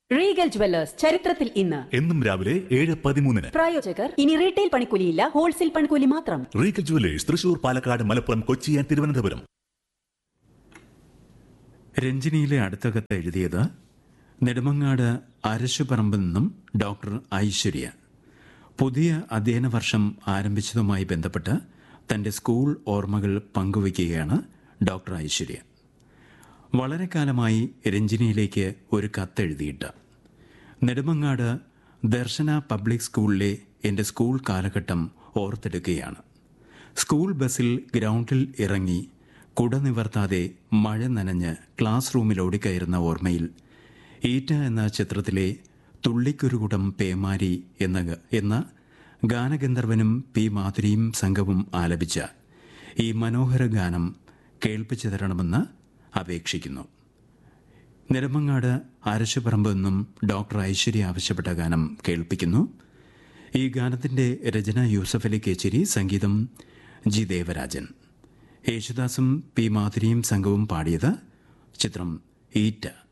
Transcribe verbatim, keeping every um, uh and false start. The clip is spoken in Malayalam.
റീഗൽ ജുവല്ലേഴ്സ് ചരിത്രത്തിൽ ഇന്ന് എന്നും രാവിലെ ഏഴ് പതിമൂന്നിന്. പ്രായോജകർ ഇനി റീറ്റെയിൽ പണിക്കൂലിയില്ല, ഹോൾസെയിൽ പണിക്കൂലി മാത്രം. Regal jewellers Thrissur, Palakkad, Malappuram, Kochi and Thiruvananthapuram. രഞ്ജിനിയിലെ അടുത്ത കത്ത് എഴുതിയത് നെടുമങ്ങാട് അരശുപറമ്പിൽ നിന്നും ഡോക്ടർ ഐശ്വര്യ. പുതിയ അധ്യയന വർഷം ആരംഭിച്ചതുമായി ബന്ധപ്പെട്ട് തന്റെ സ്കൂൾ ഓർമ്മകൾ പങ്കുവയ്ക്കുകയാണ് ഡോക്ടർ ഐശ്വര്യ. വളരെ കാലമായി രഞ്ജിനിയിലേക്ക് ഒരു കത്തെഴുതിയിട്ട് നെടുമങ്ങാട് ദർശന പബ്ലിക് സ്കൂളിലെ എൻ്റെ സ്കൂൾ കാലഘട്ടം ഓർത്തെടുക്കുകയാണ്. സ്കൂൾ ബസ്സിൽ ഗ്രൗണ്ടിൽ ഇറങ്ങി കുട നിവർത്താതെ മഴ നനഞ്ഞ് ക്ലാസ് റൂമിൽ ഓടിക്കയറുന്ന ഓർമ്മയിൽ ഈറ്റ എന്ന ചിത്രത്തിലെ തുള്ളിക്കുരുകുടം പേമാരി എന്ന എന്ന ഗാനഗന്ധർവനും പി മാധുരിയും സംഘവും ആലപിച്ച ഈ മനോഹര ഗാനം കേൾപ്പിച്ചു തരണമെന്ന് അപേക്ഷിക്കുന്നു. നെടുമങ്ങാട് അരശുപറമ്പ് നിന്നും ഡോക്ടർ ഐശ്വര്യ ആവശ്യപ്പെട്ട ഗാനം കേൾപ്പിക്കുന്നു. ഈ ഗാനത്തിൻ്റെ രചന യൂസഫ് അലി കേച്ചേരി, സംഗീതം ജി ദേവരാജൻ. യേശുദാസും പി മാധുരിയും സംഘവും പാടിയത്. ചിത്രം ഈറ്റ.